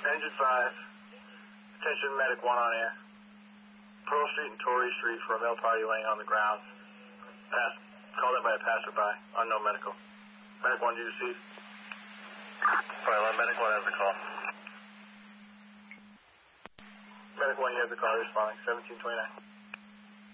Engine 5. Attention, Medic 1 on air. Pearl Street and Torrey Street for a male party laying on the ground. Called in by a passerby. Unknown medical. Medic 1, do you receive? Fire Medic 1 has the call. Medic 1, you have the call. Responding. 1729.